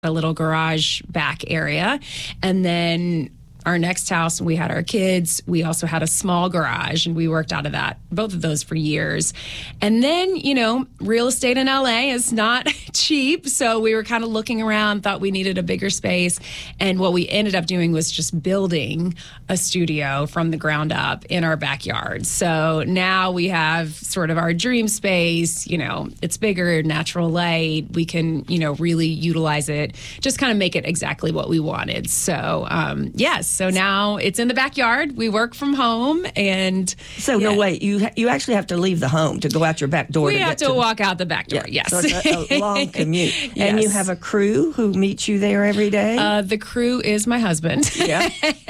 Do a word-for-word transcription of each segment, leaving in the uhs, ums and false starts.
a little garage back area. And then our next house, we had our kids. We also had a small garage, and we worked out of that, both of those for years. And then, you know, real estate in L A is not cheap. So we were kind of looking around, thought we needed a bigger space. And what we ended up doing was just building a studio from the ground up in our backyard. So now we have sort of our dream space. You know, it's bigger, natural light. We can, you know, really utilize it, just kind of make it exactly what we wanted. So, um, yes. So now it's in the backyard. We work from home, and so yeah. no wait, you you actually have to leave the home to go out your back door. We to have get to, to walk out the back door. Yeah. Yes, so it's a, a long commute, yes. And you have a crew who meets you there every day. Uh, the crew is my husband. Yeah,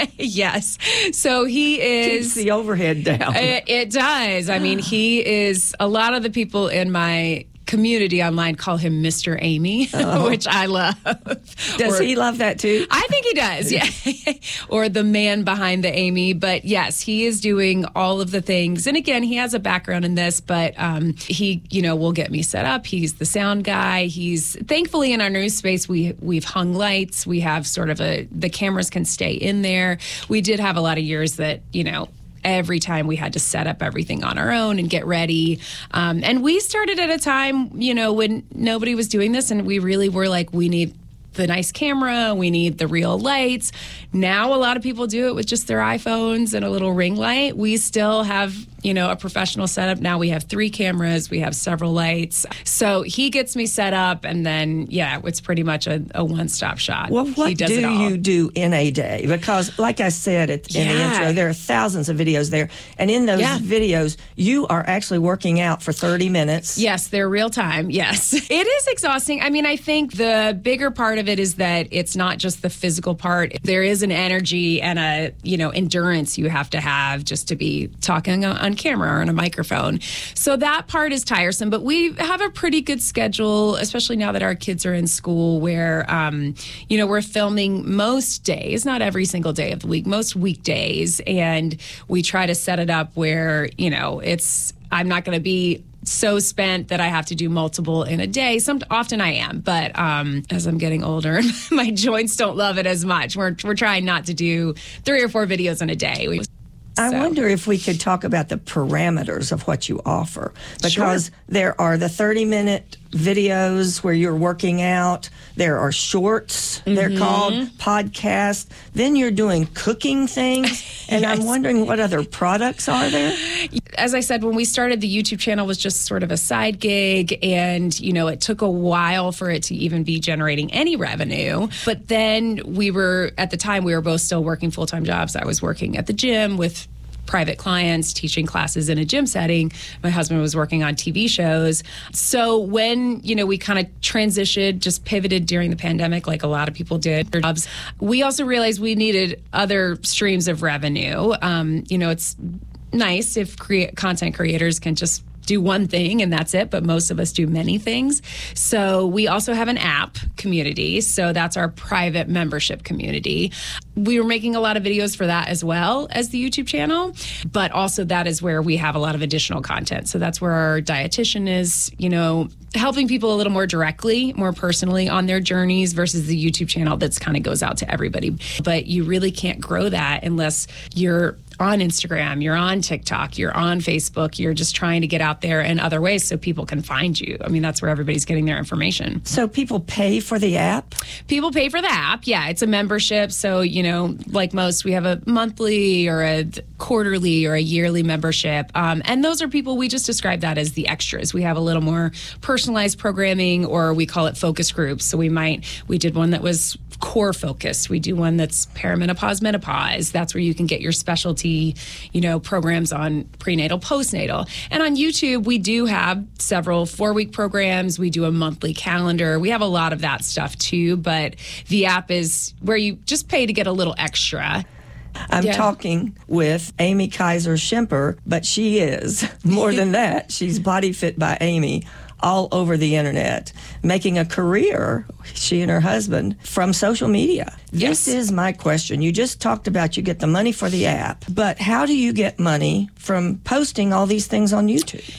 yes. So he is keeps the overhead down. It, it does. I mean, he is. A lot of the people in my community online call him Mister Amy, oh. which I love. Does or, he love that too? I think he does, yeah. Or the man behind the Amy. But yes, he is doing all of the things. And again, he has a background in this, but um, he, you know, will get me set up. He's the sound guy. He's thankfully in our news space, we, we've hung lights. We have sort of a, the cameras can stay in there. We did have a lot of years that, you know, every time we had to set up everything on our own and get ready. Um, and we started at a time, you know, when nobody was doing this, and we really were like, we need the nice camera, we need the real lights. Now a lot of people do it with just their iPhones and a little ring light. We still have, you know, a professional setup. Now we have three cameras, we have several lights. So he gets me set up, and then, yeah, it's pretty much a, a one-stop shop. Well, what do you do in a day? Because like I said at, in yeah. the intro, there are thousands of videos there. And in those yeah. videos, you are actually working out for thirty minutes. Yes, they're real time. Yes. It is exhausting. I mean, I think the bigger part of it is that it's not just the physical part. There is an energy and a, you know, endurance you have to have just to be talking on camera or on a microphone. So that part is tiresome, but we have a pretty good schedule, especially now that our kids are in school, where, um, you know, we're filming most days, not every single day of the week, most weekdays. And we try to set it up where, you know, it's, I'm not going to be so spent that I have to do multiple in a day. Some often I am, but um, as I'm getting older, my joints don't love it as much. We're we're trying not to do three or four videos in a day. We, I so. wonder if we could talk about the parameters of what you offer, because sure. there are the thirty minute videos where you're working out. There are shorts, mm-hmm. they're called podcasts. Then you're doing cooking things. And yes. I'm wondering what other products are there? As I said, when we started, the YouTube channel was just sort of a side gig. And, you know, it took a while for it to even be generating any revenue. But then we were, at the time, we were both still working full-time jobs. I was working at the gym with private clients, teaching classes in a gym setting. My husband was working on T V shows. So when, you know, we kind of transitioned, just pivoted during the pandemic, like a lot of people did, jobs, we also realized we needed other streams of revenue. Um, you know, it's nice if crea- content creators can just do one thing and that's it, but most of us do many things. So we also have an app community. So that's our private membership community. We were making a lot of videos for that as well as the YouTube channel, but also that is where we have a lot of additional content. So that's where our dietitian is, you know, helping people a little more directly, more personally on their journeys versus the YouTube channel that's kind of goes out to everybody. But you really can't grow that unless you're on Instagram, you're on TikTok, you're on Facebook, you're just trying to get out there in other ways so people can find you. I mean, that's where everybody's getting their information. So people pay for the app? People pay for the app, yeah. It's a membership. So, you know, like most, we have a monthly or a quarterly or a yearly membership. Um, and those are people, we just describe that as the extras. We have a little more personalized programming, or we call it focus groups. So we might, we did one that was core focused. We do one that's perimenopause, menopause. That's where you can get your specialty, you know, programs on prenatal, postnatal. And on YouTube, we do have several four-week programs. We do a monthly calendar. We have a lot of that stuff too, but the app is where you just pay to get a little extra. I'm yeah. talking with Amy Kaiser Schimper, but she is more than that. She's Body Fit by Amy all over the internet, making a career, she and her husband, from social media. Yes. This is my question. You just talked about you get the money for the app, but how do you get money from posting all these things on YouTube?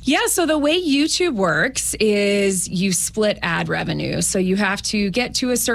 Yeah, so the way YouTube works is you split ad revenue. So you have to get to a certain